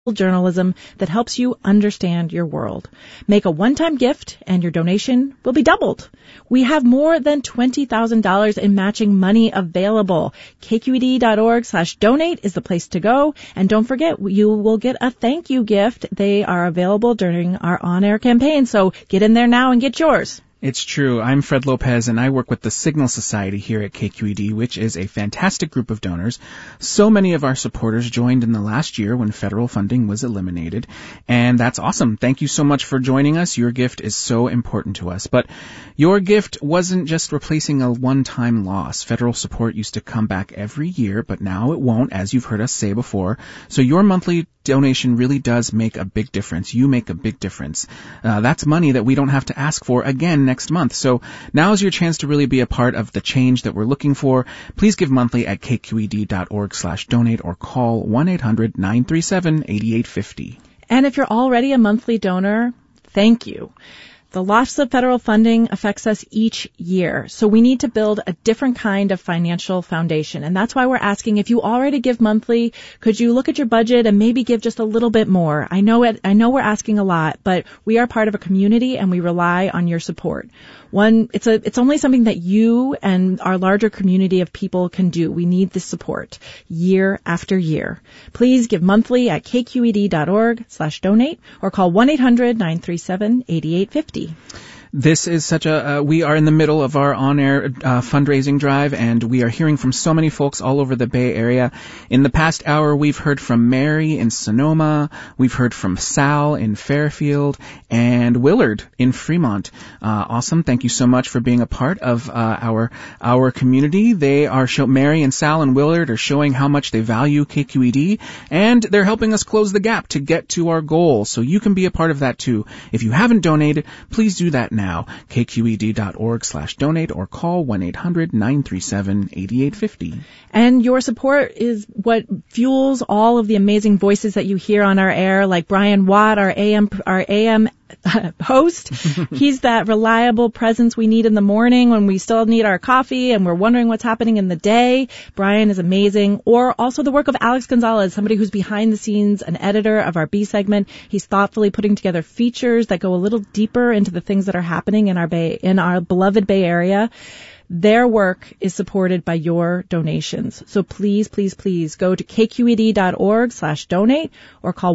journalism that helps you understand your world. Make a one-time gift and your donation will be doubled. We have more than $20,000 in matching money available. KQED.org/donate is the place to go. And don't forget, you will get a thank you gift. They are available during our on-air campaign. So get in there now and get yours. It's true. I'm Fred Lopez, and I work with the Signal Society here at KQED, which is a fantastic group of donors. So many of our supporters joined in the last year when federal funding was eliminated, and that's awesome. Thank you so much for joining us. Your gift is so important to us. But your gift wasn't just replacing a one-time loss. Federal support used to come back every year, but now it won't, as you've heard us say before. So your monthly donation really does make a big difference. You make a big difference. That's money that we don't have to ask for again next month. So now's your chance to really be a part of the change that we're looking for. Please give monthly at kqed.org/donate or call 1-800-937-8850. And if you're already a monthly donor, thank you. The loss of federal funding affects us each year, so we need to build a different kind of financial foundation. And that's why we're asking, if you already give monthly, could you look at your budget and maybe give just a little bit more? I know we're asking a lot, but we are part of a community and we rely on your support. It's only something that you and our larger community of people can do. We need this support year after year. Please give monthly at kqed.org/donate or call 1-800-937-8850. This is we are in the middle of our on-air fundraising drive, and we are hearing from so many folks all over the Bay Area. In the past hour, we've heard from Mary in Sonoma, we've heard from Sal in Fairfield, and Willard in Fremont. Awesome. Thank you so much for being a part of our community. Mary and Sal and Willard are showing how much they value KQED, and they're helping us close the gap to get to our goal. So you can be a part of that too. If you haven't donated, please do that now. kqed.org/donate or call 1-800-937-8850. And your support is what fuels all of the amazing voices that you hear on our air, like Brian Watt, our AM host. He's that reliable presence we need in the morning when we still need our coffee and we're wondering what's happening in the day. Brian is amazing. Or also the work of Alex Gonzalez, somebody who's behind the scenes, an editor of our B segment. He's thoughtfully putting together features that go a little deeper into the things that are happening in our beloved Bay Area. Their work is supported by your donations. So please, please, please go to kqed.org/donate or call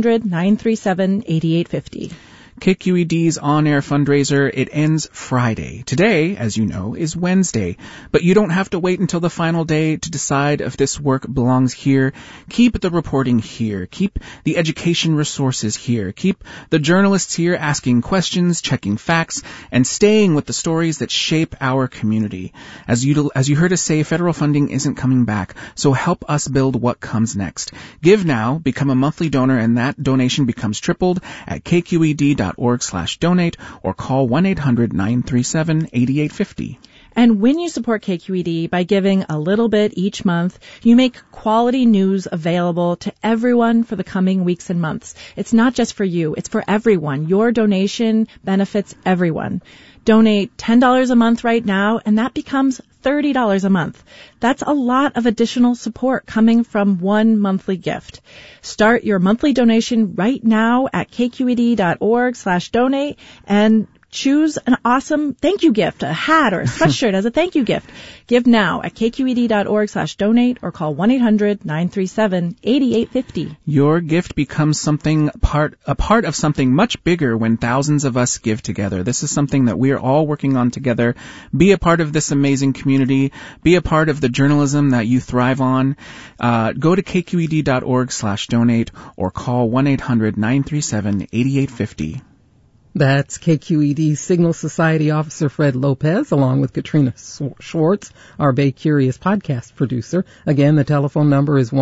1-800-937-8850. KQED's on-air fundraiser, it ends Friday. Today, as you know, is Wednesday. But you don't have to wait until the final day to decide if this work belongs here. Keep the reporting here. Keep the education resources here. Keep the journalists here asking questions, checking facts, and staying with the stories that shape our community. As you heard us say, federal funding isn't coming back, so help us build what comes next. Give now, become a monthly donor, and that donation becomes tripled at kqed.org/donate or call 1-800-937-8850. And when you support KQED by giving a little bit each month, you make quality news available to everyone for the coming weeks and months. It's not just for you, it's for everyone. Your donation benefits everyone. Donate $10 a month right now, and that becomes $30 a month. That's a lot of additional support coming from one monthly gift. Start your monthly donation right now at kqed.org/donate and choose an awesome thank you gift, a hat or a sweatshirt as a thank you gift. Give now at kqed.org/donate or call 1-800-937-8850. Your gift becomes a part of something much bigger when thousands of us give together. This is something that we are all working on together. Be a part of this amazing community. Be a part of the journalism that you thrive on. Go to kqed.org/donate or call 1-800-937-8850. That's KQED Signal Society Officer Fred Lopez, along with Katrina Schwartz, our Bay Curious podcast producer. Again, the telephone number is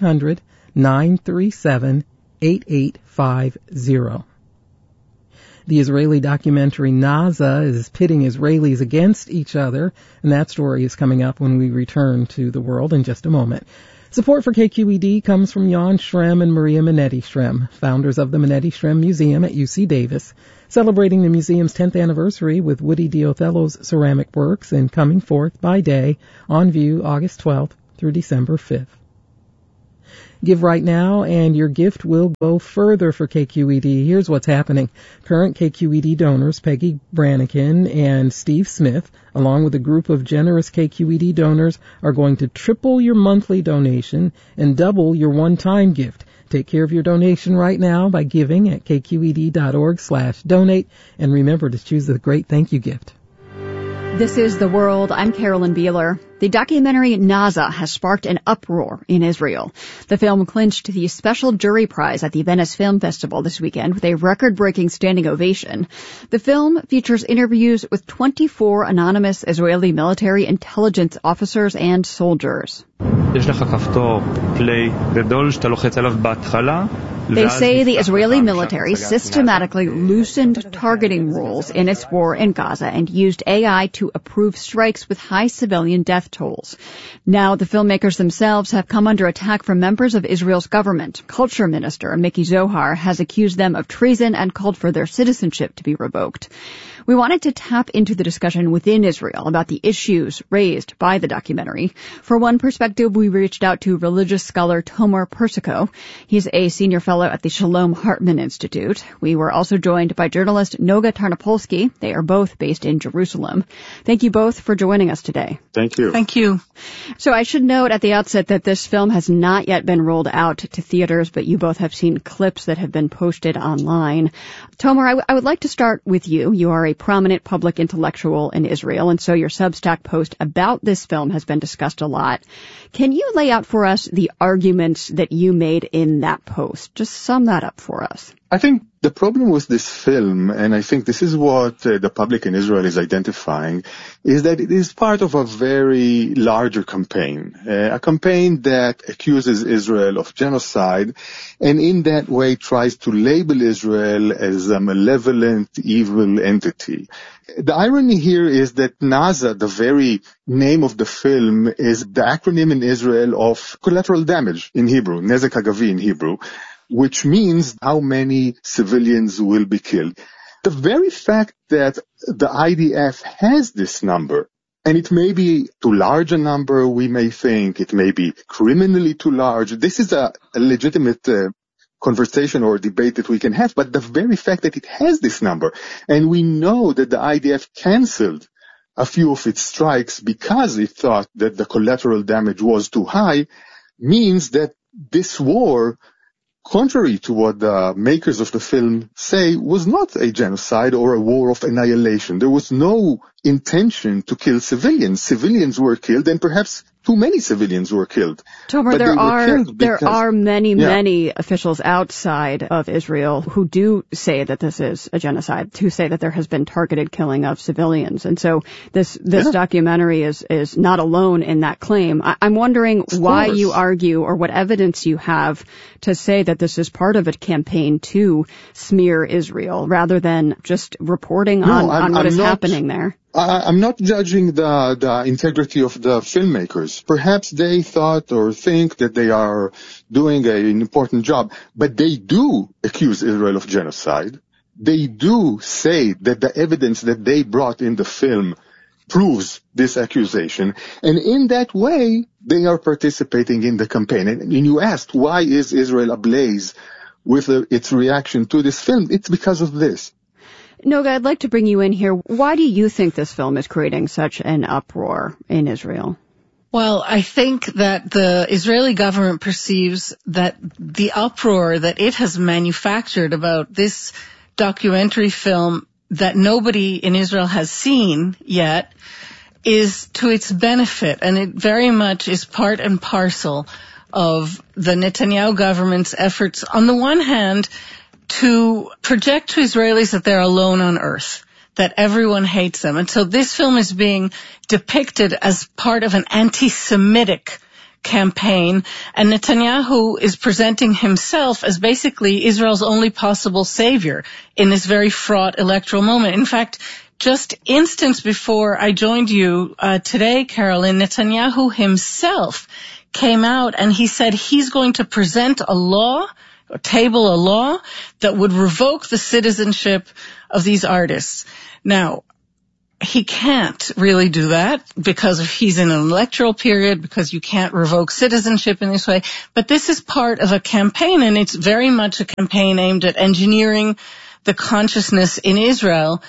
1-800-937-8850. The Israeli documentary Naza is pitting Israelis against each other, and that story is coming up when we return to the world in just a moment. Support for KQED comes from Jan Shrem and Maria Minetti Shrem, founders of the Minetti Shrem Museum at UC Davis, celebrating the museum's 10th anniversary with Woody Diothello's ceramic works and coming forth by day on view August 12th through December 5th. Give right now, and your gift will go further for KQED. Here's what's happening. Current KQED donors, Peggy Brannikin and Steve Smith, along with a group of generous KQED donors, are going to triple your monthly donation and double your one-time gift. Take care of your donation right now by giving at kqed.org/donate, and remember to choose the great thank you gift. This is The World. I'm Carolyn Beeler. The documentary Naza has sparked an uproar in Israel. The film clinched the Special Jury Prize at the Venice Film Festival this weekend with a record-breaking standing ovation. The film features interviews with 24 anonymous Israeli military intelligence officers and soldiers. They say the Israeli military systematically loosened targeting rules in its war in Gaza and used AI to approve strikes with high civilian death tolls. Now the filmmakers themselves have come under attack from members of Israel's government. Culture Minister Miki Zohar has accused them of treason and called for their citizenship to be revoked. We wanted to tap into the discussion within Israel about the issues raised by the documentary. For one perspective, we reached out to religious scholar Tomer Persico. He's a senior fellow at the Shalom Hartman Institute. We were also joined by journalist Noga Tarnopolsky. They are both based in Jerusalem. Thank you both for joining us today. Thank you. Thank you. So I should note at the outset that this film has not yet been rolled out to theaters, but you both have seen clips that have been posted online. Tomer, I would like to start with you. You are a prominent public intellectual in Israel, and so your Substack post about this film has been discussed a lot. Can you lay out for us the arguments that you made in that post? Just sum that up for us. I think the problem with this film, and I think this is what the public in Israel is identifying, is that it is part of a very larger campaign, a campaign that accuses Israel of genocide, and in that way tries to label Israel as a malevolent, evil entity. The irony here is that Naza, the very name of the film, is the acronym in Israel of collateral damage in Hebrew, Nezek Hagavi in Hebrew, which means how many civilians will be killed. The very fact that the IDF has this number, and it may be too large a number, we may think it may be criminally too large. This is a legitimate conversation or debate that we can have, but the very fact that it has this number, and we know that the IDF canceled a few of its strikes because it thought that the collateral damage was too high, means that this war, contrary to what the makers of the film say, was not a genocide or a war of annihilation. There was no intention to kill civilians. Civilians were killed, and perhaps too many civilians were killed. Tomer, there are many officials outside of Israel who do say that this is a genocide, who say that there has been targeted killing of civilians. And so this documentary is not alone in that claim. I'm wondering why you argue, or what evidence you have to say that this is part of a campaign to smear Israel rather than just reporting on what is happening there. I'm not judging the integrity of the filmmakers. Perhaps they thought or think that they are doing an important job, but they do accuse Israel of genocide. They do say that the evidence that they brought in the film proves this accusation, and in that way, they are participating in the campaign. And you asked, why is Israel ablaze with its reaction to this film? It's because of this. Noga, I'd like to bring you in here. Why do you think this film is creating such an uproar in Israel? Well, I think that the Israeli government perceives that the uproar that it has manufactured about this documentary film that nobody in Israel has seen yet is to its benefit, and it very much is part and parcel of the Netanyahu government's efforts, on the one hand, to project to Israelis that they're alone on earth, that everyone hates them. And so this film is being depicted as part of an anti-Semitic campaign, and Netanyahu is presenting himself as basically Israel's only possible savior in this very fraught electoral moment. In fact, just instance before I joined you today, Carolyn, Netanyahu himself came out and he said he's going to present a law, table a law that would revoke the citizenship of these artists. Now, he can't really do that because he's in an electoral period, because you can't revoke citizenship in this way. But this is part of a campaign, and it's very much a campaign aimed at engineering the consciousness in Israel.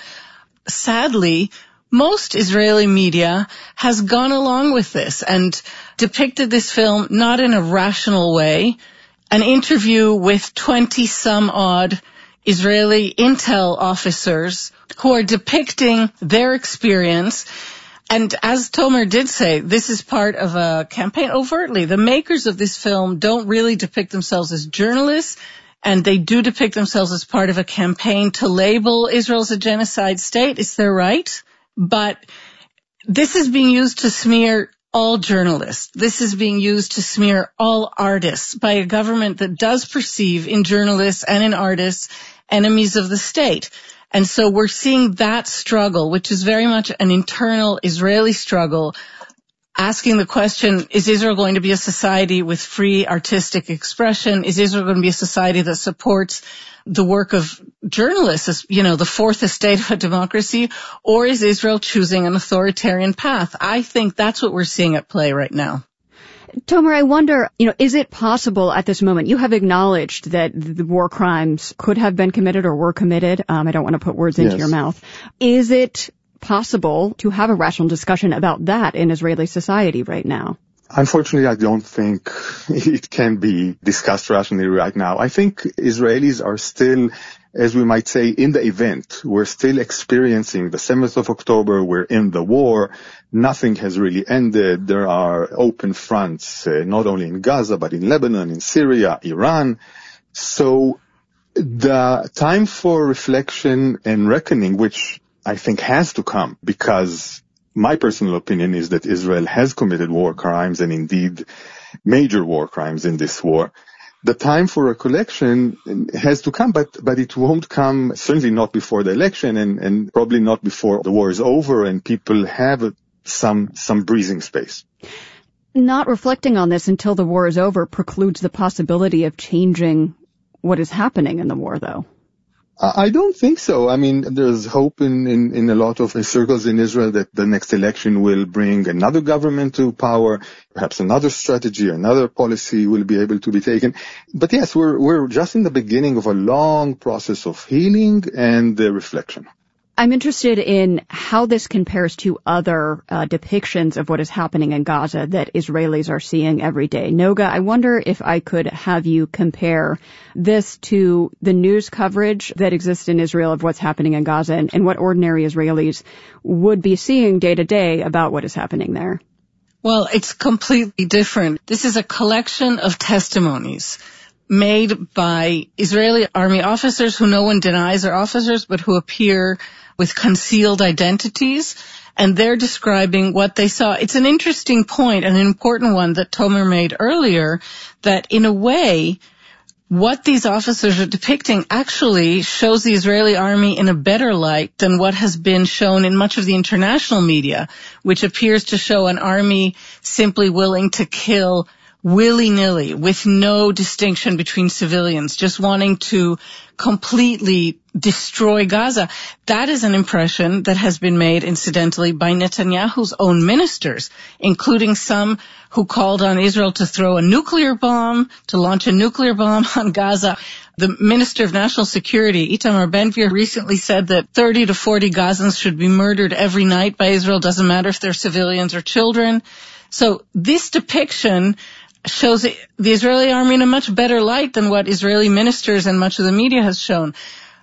Sadly, most Israeli media has gone along with this and depicted this film not in a rational way. An interview with 20-some-odd Israeli intel officers who are depicting their experience. And as Tomer did say, this is part of a campaign overtly. The makers of this film don't really depict themselves as journalists, and they do depict themselves as part of a campaign to label Israel as a genocide state. It's their right. But this is being used to smear all journalists. This is being used to smear all artists by a government that does perceive in journalists and in artists enemies of the state. And so we're seeing that struggle, which is very much an internal Israeli struggle, asking the question, is Israel going to be a society with free artistic expression? Is Israel going to be a society that supports the work of journalists as, the fourth estate of a democracy? Or is Israel choosing an authoritarian path? I think that's what we're seeing at play right now. Tomer, I wonder, is it possible at this moment, you have acknowledged that the war crimes could have been committed or were committed. I don't want to put words into your mouth. Is it possible to have a rational discussion about that in Israeli society right now? Unfortunately, I don't think it can be discussed rationally right now. I think Israelis are still, as we might say, in the event. We're still experiencing the 7th of October. We're in the war. Nothing has really ended. There are open fronts, not only in Gaza, but in Lebanon, in Syria, Iran. So the time for reflection and reckoning, which I think has to come, because my personal opinion is that Israel has committed war crimes, and indeed major war crimes in this war. The time for recollection has to come, but it won't come, certainly not before the election, and probably not before the war is over and people have some breathing space. Not reflecting on this until the war is over precludes the possibility of changing what is happening in the war, though. I don't think so. I mean, there's hope in a lot of circles in Israel that the next election will bring another government to power, perhaps another strategy, another policy will be able to be taken. But yes, we're just in the beginning of a long process of healing and reflection. I'm interested in how this compares to other depictions of what is happening in Gaza that Israelis are seeing every day. Noga, I wonder if I could have you compare this to the news coverage that exists in Israel of what's happening in Gaza and what ordinary Israelis would be seeing day to day about what is happening there. Well, it's completely different. This is a collection of testimonies made by Israeli army officers who no one denies are officers, but who appear with concealed identities, and they're describing what they saw. It's an interesting point, and an important one that Tomer made earlier, that in a way, what these officers are depicting actually shows the Israeli army in a better light than what has been shown in much of the international media, which appears to show an army simply willing to kill willy-nilly, with no distinction between civilians, just wanting to completely destroy Gaza. That is an impression that has been made, incidentally, by Netanyahu's own ministers, including some who called on Israel to throw a nuclear bomb, to launch a nuclear bomb on Gaza. The Minister of National Security, Itamar Ben-Gvir, recently said that 30 to 40 Gazans should be murdered every night by Israel, doesn't matter if they're civilians or children. So this depiction shows the Israeli army in a much better light than what Israeli ministers and much of the media has shown.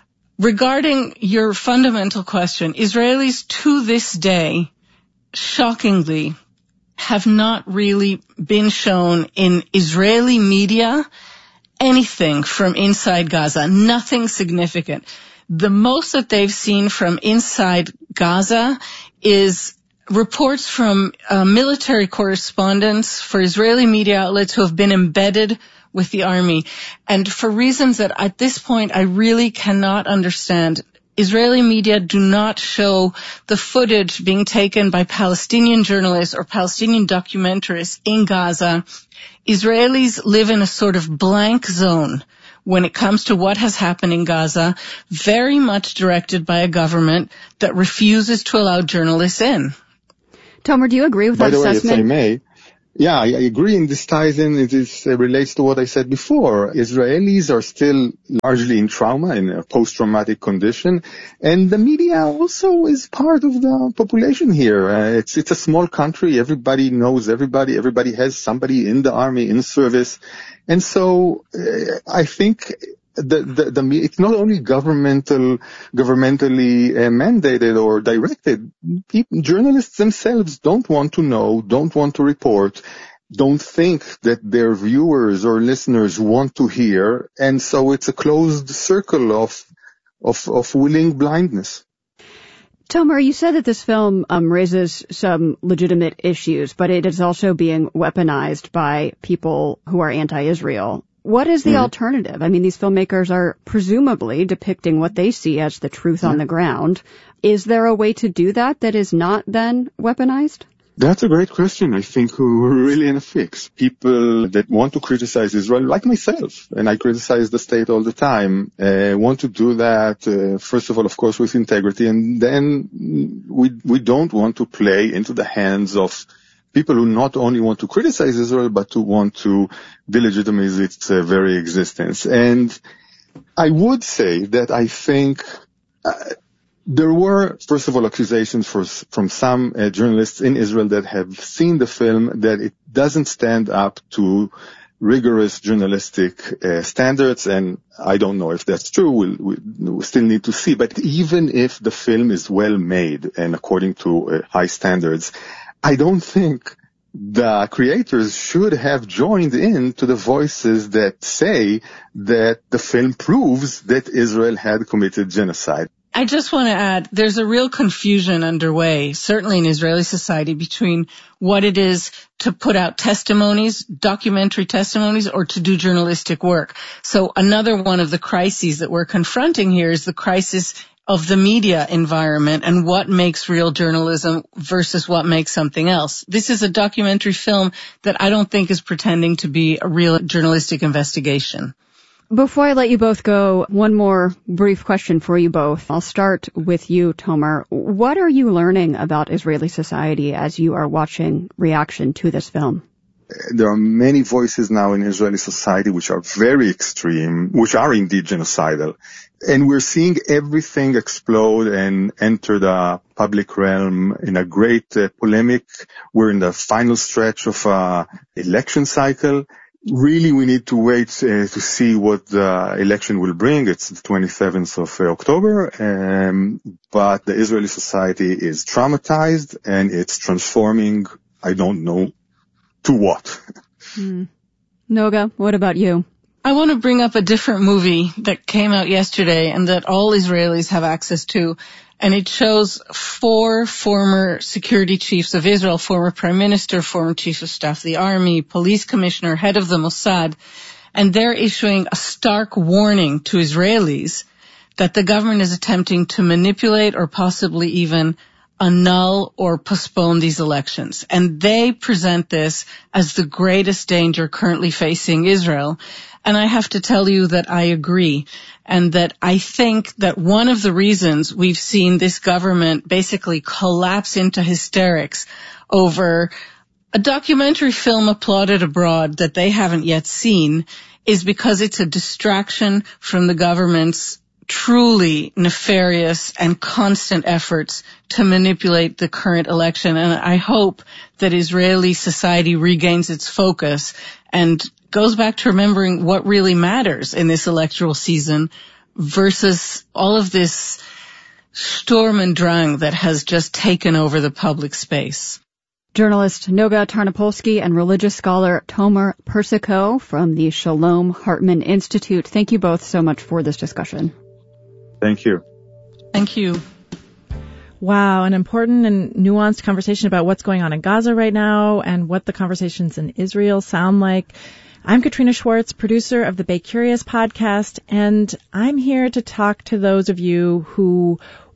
Regarding your fundamental question, Israelis to this day, shockingly, have not really been shown in Israeli media anything from inside Gaza, nothing significant. The most that they've seen from inside Gaza is reports from military correspondents for Israeli media outlets who have been embedded with the army. And for reasons that at this point I really cannot understand, Israeli media do not show the footage being taken by Palestinian journalists or Palestinian documentarists in Gaza. Israelis live in a sort of blank zone when it comes to what has happened in Gaza, very much directed by a government that refuses to allow journalists in. Tomer, do you agree with that assessment? By the way, if I may, yeah, I agree, and this ties in, it relates to what I said before. Israelis are still largely in trauma, in a post-traumatic condition, and the media also is part of the population here. It's a small country, everybody knows everybody has somebody in the army, in service, and so I think it's not only governmentally mandated or directed. Journalists themselves don't want to know, don't want to report, don't think that their viewers or listeners want to hear, and so it's a closed circle of willing blindness. Tomer, you said that this film raises some legitimate issues, but it is also being weaponized by people who are anti-Israel. What is the alternative? I mean, these filmmakers are presumably depicting what they see as the truth on the ground. Is there a way to do that is not then weaponized? That's a great question. I think we're really in a fix. People that want to criticize Israel, like myself, and I criticize the state all the time, want to do that, first of all, of course, with integrity, and then we don't want to play into the hands of people who not only want to criticize Israel, but to want to delegitimize its very existence. And I would say that I think there were, first of all, accusations from some journalists in Israel that have seen the film that it doesn't stand up to rigorous journalistic standards, and I don't know if that's true. We still need to see. But even if the film is well made and according to high standards, I don't think the creators should have joined in to the voices that say that the film proves that Israel had committed genocide. I just want to add, there's a real confusion underway, certainly in Israeli society, between what it is to put out testimonies, documentary testimonies, or to do journalistic work. So another one of the crises that we're confronting here is the crisis of the media environment and what makes real journalism versus what makes something else. This is a documentary film that I don't think is pretending to be a real journalistic investigation. Before I let you both go, one more brief question for you both. I'll start with you, Tomer. What are you learning about Israeli society as you are watching reaction to this film? There are many voices now in Israeli society which are very extreme, which are indeed genocidal. And we're seeing everything explode and enter the public realm in a great polemic. We're in the final stretch of election cycle. Really, we need to wait to see what the election will bring. It's the 27th of October, but the Israeli society is traumatized and it's transforming, I don't know, to what? Noga, what about you? I want to bring up a different movie that came out yesterday and that all Israelis have access to. And it shows 4 former security chiefs of Israel, former prime minister, former chief of staff of the army, police commissioner, head of the Mossad. And they're issuing a stark warning to Israelis that the government is attempting to manipulate or possibly even annul or postpone these elections. And they present this as the greatest danger currently facing Israel. And I have to tell you that I agree, and that I think that one of the reasons we've seen this government basically collapse into hysterics over a documentary film applauded abroad that they haven't yet seen is because it's a distraction from the government's truly nefarious and constant efforts to manipulate the current election. And I hope that Israeli society regains its focus and goes back to remembering what really matters in this electoral season versus all of this Sturm und Drang that has just taken over the public space. Journalist Noga Tarnopolsky and religious scholar Tomer Persico from the Shalom Hartman Institute. Thank you both so much for this discussion. Thank you. Thank you. Wow, an important and nuanced conversation about what's going on in Gaza right now and what the conversations in Israel sound like. I'm Katrina Schwartz, producer of the Bay Curious podcast, and I'm here to talk to those of you who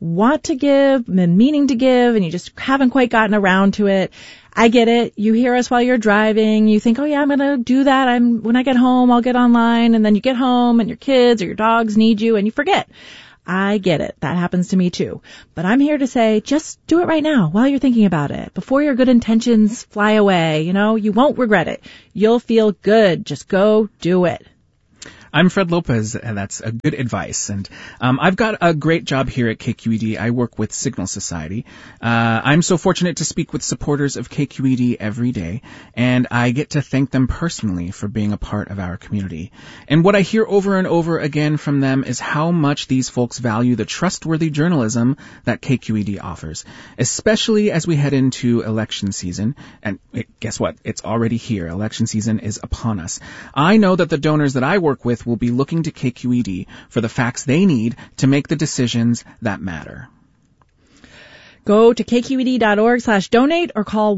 want to give, been meaning to give, and you just haven't quite gotten around to it. I get it. You hear us while you're driving. You think, oh yeah, I'm going to do that. When I get home, I'll get online. And then you get home and your kids or your dogs need you and you forget. I get it. That happens to me too. But I'm here to say, just do it right now while you're thinking about it. Before your good intentions fly away, you won't regret it. You'll feel good. Just go do it. I'm Fred Lopez, and that's a good advice. And I've got a great job here at KQED. I work with Signal Society. I'm so fortunate to speak with supporters of KQED every day, and I get to thank them personally for being a part of our community. And what I hear over and over again from them is how much these folks value the trustworthy journalism that KQED offers, especially as we head into election season. And guess what? It's already here. Election season is upon us. I know that the donors that I work with will be looking to KQED for the facts they need to make the decisions that matter. Go to kqed.org/donate or call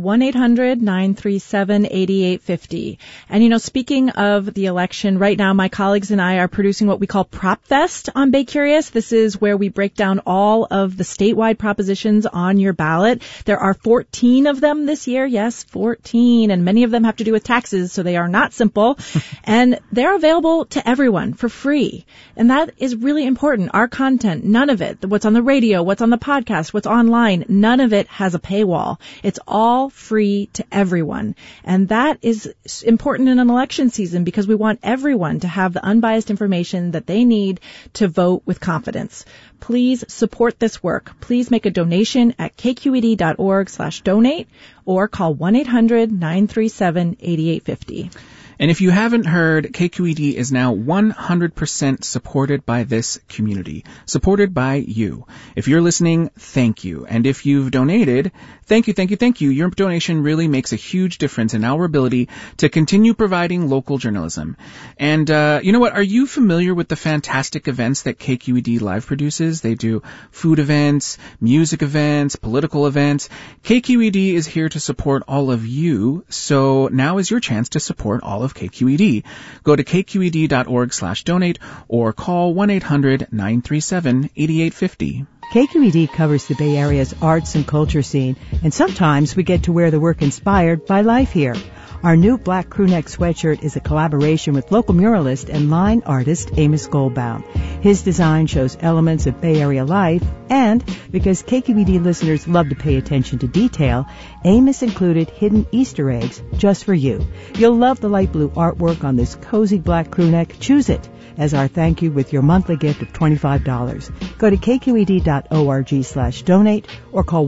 1-800-937-8850. And speaking of the election, right now my colleagues and I are producing what we call Prop Fest on Bay Curious. This is where we break down all of the statewide propositions on your ballot. There are 14 of them this year. Yes, 14. And many of them have to do with taxes, so they are not simple. And they're available to everyone for free. And that is really important. Our content, none of it, what's on the radio, what's on the podcast, what's online, none of it has a paywall. It's all free to everyone. And that is important in an election season because we want everyone to have the unbiased information that they need to vote with confidence. Please support this work. Please make a donation at kqed.org/donate or call 1-800-937-8850. And if you haven't heard, KQED is now 100% supported by this community, supported by you. If you're listening, thank you. And if you've donated, thank you. Your donation really makes a huge difference in our ability to continue providing local journalism. And you know what? Are you familiar with the fantastic events that KQED Live produces? They do food events, music events, political events. KQED is here to support all of you, so now is your chance to support all of KQED. Go to kqed.org/donate or call 1-800-937-8850. KQED covers the Bay Area's arts and culture scene, and sometimes we get to wear the work inspired by life here. Our new black crewneck sweatshirt is a collaboration with local muralist and line artist Amos Goldbaum. His design shows elements of Bay Area life, and because KQED listeners love to pay attention to detail, Amos included hidden Easter eggs just for you. You'll love the light blue artwork on this cozy black crewneck. Choose it as our thank you with your monthly gift of $25. Go to kqed.org/donate or call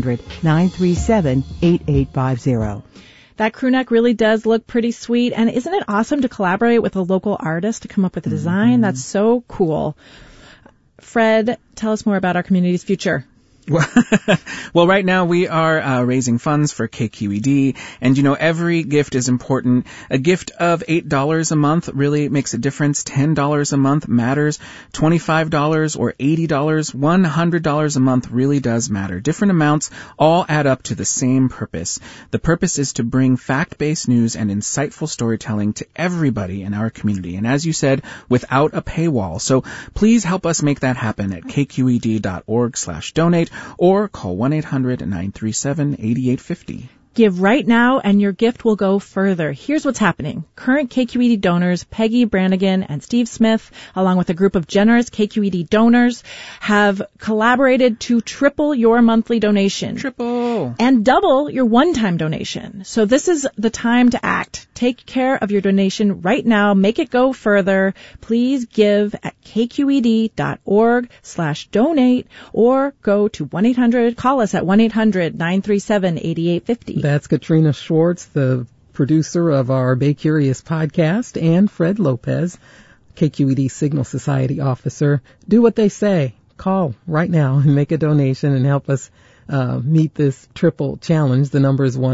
1-800-937-8850. That crewneck really does look pretty sweet. And isn't it awesome to collaborate with a local artist to come up with a design? Mm-hmm. That's so cool. Fred, tell us more about our community's future. Well, right now we are raising funds for KQED, and every gift is important. A gift of $8 a month really makes a difference. $10 a month matters. $25 or $80, $100 a month really does matter. Different amounts all add up to the same purpose. The purpose is to bring fact-based news and insightful storytelling to everybody in our community, and as you said, without a paywall. So please help us make that happen at kqed.org/donate. Or call 1-800-937-8850. Give right now and your gift will go further. Here's what's happening. Current KQED donors, Peggy Brannigan and Steve Smith, along with a group of generous KQED donors, have collaborated to triple your monthly donation. Triple! And double your one-time donation. So this is the time to act. Take care of your donation right now. Make it go further. Please give at kqed.org/donate or go to 1-800, call us at 1-800-937-8850. That's Katrina Schwartz, the producer of our Bay Curious podcast, and Fred Lopez, KQED Signal Society officer. Do what they say. Call right now and make a donation and help us meet this triple challenge. The number is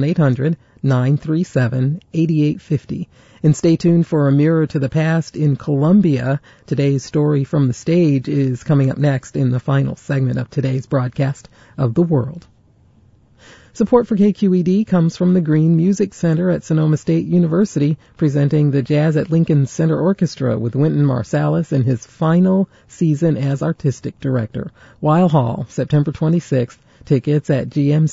1-800-937-8850. And stay tuned for A Mirror to the Past in Colombia. Today's story from the stage is coming up next in the final segment of today's broadcast of The World. Support for KQED comes from the Green Music Center at Sonoma State University, presenting the Jazz at Lincoln Center Orchestra with Wynton Marsalis in his final season as artistic director. Weil Hall, September 26th. Tickets at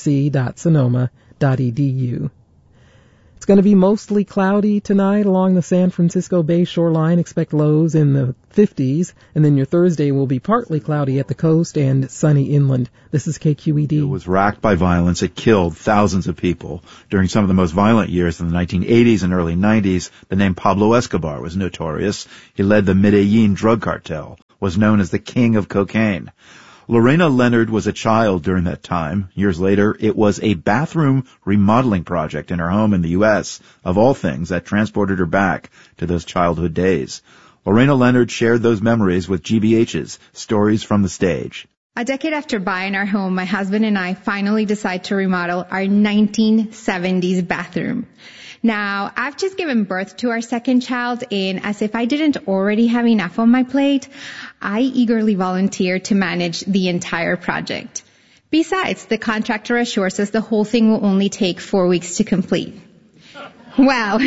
gmc.sonoma.edu. It's going to be mostly cloudy tonight along the San Francisco Bay shoreline. Expect lows in the 50s. And then your Thursday will be partly cloudy at the coast and sunny inland. This is KQED. It was racked by violence. It killed thousands of people. During some of the most violent years in the 1980s and early 90s, the name Pablo Escobar was notorious. He led the Medellin drug cartel, was known as the king of cocaine. Lorena Leonard was a child during that time. Years later, it was a bathroom remodeling project in her home in the U.S., of all things, that transported her back to those childhood days. Lorena Leonard shared those memories with GBH's Stories from the Stage. A decade after buying our home, my husband and I finally decided to remodel our 1970s bathroom. Now, I've just given birth to our second child, and as if I didn't already have enough on my plate, I eagerly volunteered to manage the entire project. Besides, the contractor assures us the whole thing will only take 4 weeks to complete. Well,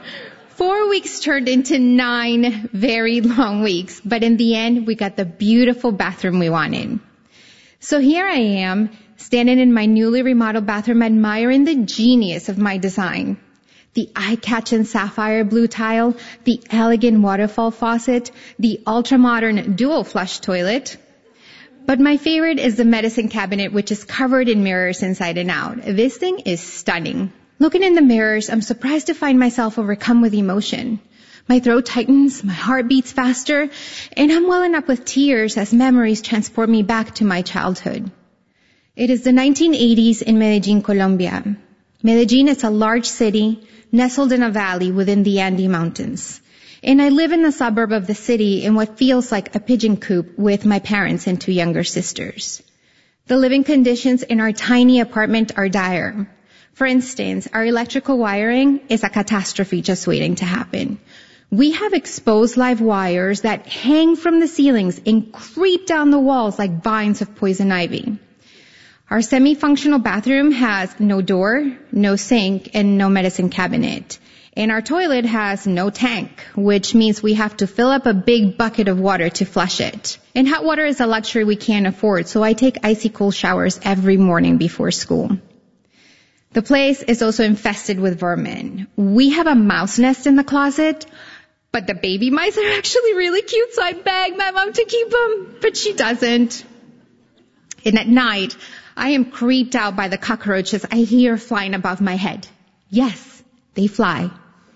4 weeks turned into 9 very long weeks, but in the end, we got the beautiful bathroom we wanted. So here I am, standing in my newly remodeled bathroom, admiring the genius of my design. The eye-catching sapphire blue tile, the elegant waterfall faucet, the ultra-modern dual flush toilet. But my favorite is the medicine cabinet, which is covered in mirrors inside and out. This thing is stunning. Looking in the mirrors, I'm surprised to find myself overcome with emotion. My throat tightens, my heart beats faster, and I'm welling up with tears as memories transport me back to my childhood. It is the 1980s in Medellin, Colombia. Medellin is a large city nestled in a valley within the Andes Mountains. And I live in the suburb of the city in what feels like a pigeon coop with my parents and 2 younger sisters. The living conditions in our tiny apartment are dire. For instance, our electrical wiring is a catastrophe just waiting to happen. We have exposed live wires that hang from the ceilings and creep down the walls like vines of poison ivy. Our semi-functional bathroom has no door, no sink, and no medicine cabinet. And our toilet has no tank, which means we have to fill up a big bucket of water to flush it. And hot water is a luxury we can't afford, so I take icy cold showers every morning before school. The place is also infested with vermin. We have a mouse nest in the closet, but the baby mice are actually really cute, so I beg my mom to keep them, but she doesn't. And at night, I am creeped out by the cockroaches I hear flying above my head. Yes, they fly.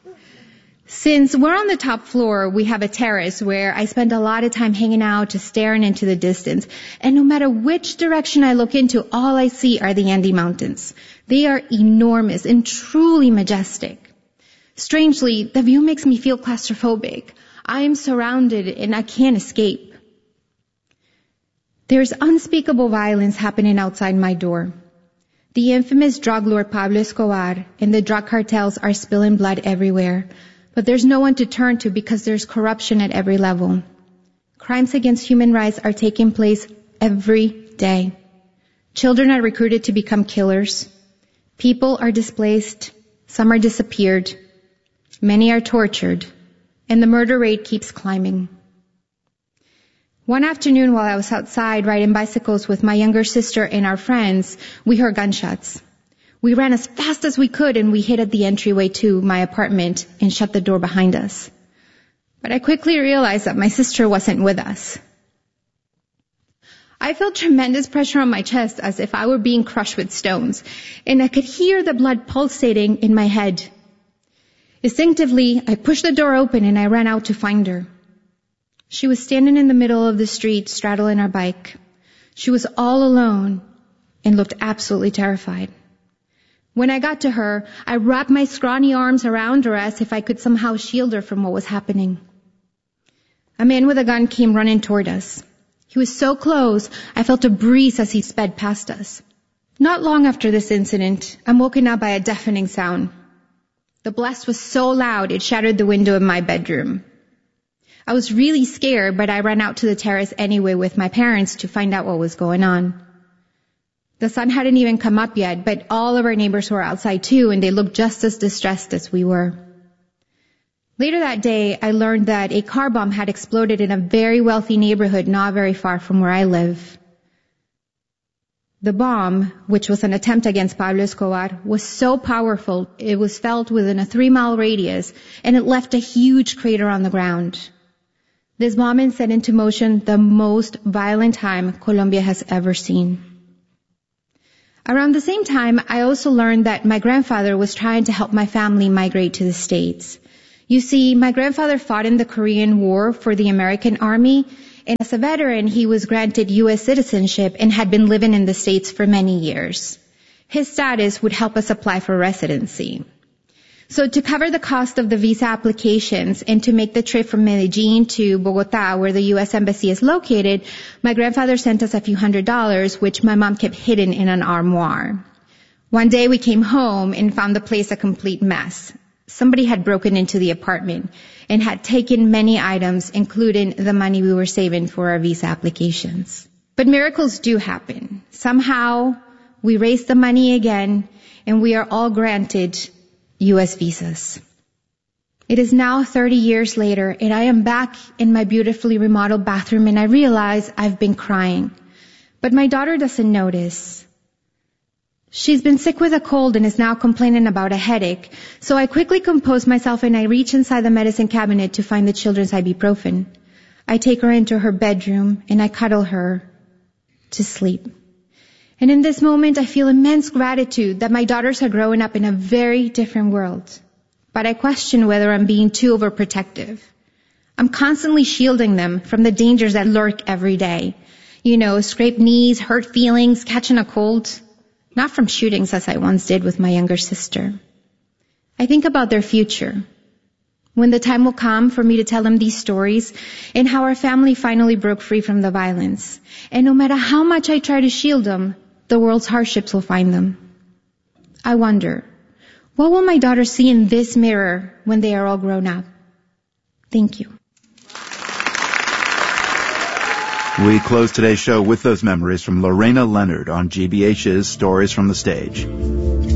Since we're on the top floor, we have a terrace where I spend a lot of time hanging out, just staring into the distance. And no matter which direction I look into, all I see are the Andes Mountains. They are enormous and truly majestic. Strangely, the view makes me feel claustrophobic. I am surrounded and I can't escape. There's unspeakable violence happening outside my door. The infamous drug lord Pablo Escobar and the drug cartels are spilling blood everywhere, but there's no one to turn to because there's corruption at every level. Crimes against human rights are taking place every day. Children are recruited to become killers. People are displaced. Some are disappeared. Many are tortured. And the murder rate keeps climbing. One afternoon while I was outside riding bicycles with my younger sister and our friends, we heard gunshots. We ran as fast as we could and we hid at the entryway to my apartment and shut the door behind us. But I quickly realized that my sister wasn't with us. I felt tremendous pressure on my chest as if I were being crushed with stones, and I could hear the blood pulsating in my head. Instinctively, I pushed the door open and I ran out to find her. She was standing in the middle of the street, straddling our bike. She was all alone and looked absolutely terrified. When I got to her, I wrapped my scrawny arms around her as if I could somehow shield her from what was happening. A man with a gun came running toward us. He was so close, I felt a breeze as he sped past us. Not long after this incident, I'm woken up by a deafening sound. The blast was so loud, it shattered the window in my bedroom. I was really scared, but I ran out to the terrace anyway with my parents to find out what was going on. The sun hadn't even come up yet, but all of our neighbors were outside too, and they looked just as distressed as we were. Later that day, I learned that a car bomb had exploded in a very wealthy neighborhood not very far from where I live. The bomb, which was an attempt against Pablo Escobar, was so powerful it was felt within a 3-mile radius, and it left a huge crater on the ground. This bombing set into motion the most violent time Colombia has ever seen. Around the same time, I also learned that my grandfather was trying to help my family migrate to the States. You see, my grandfather fought in the Korean War for the American Army, and as a veteran, he was granted U.S. citizenship and had been living in the States for many years. His status would help us apply for residency. So to cover the cost of the visa applications and to make the trip from Medellin to Bogota, where the U.S. Embassy is located, my grandfather sent us a few $100s, which my mom kept hidden in an armoire. One day we came home and found the place a complete mess. Somebody had broken into the apartment and had taken many items, including the money we were saving for our visa applications. But miracles do happen. Somehow, we raised the money again, and we are all granted U.S. visas. It is now 30 years later, and I am back in my beautifully remodeled bathroom, and I realize I've been crying. But my daughter doesn't notice. She's been sick with a cold and is now complaining about a headache. So I quickly compose myself and I reach inside the medicine cabinet to find the children's ibuprofen. I take her into her bedroom and I cuddle her to sleep. And in this moment, I feel immense gratitude that my daughters are growing up in a very different world. But I question whether I'm being too overprotective. I'm constantly shielding them from the dangers that lurk every day. You know, scraped knees, hurt feelings, catching a cold. Not from shootings as I once did with my younger sister. I think about their future. When the time will come for me to tell them these stories and how our family finally broke free from the violence. And no matter how much I try to shield them, the world's hardships will find them. I wonder, what will my daughters see in this mirror when they are all grown up? Thank you. We close today's show with those memories from Lorena Leonard on GBH's Stories from the Stage.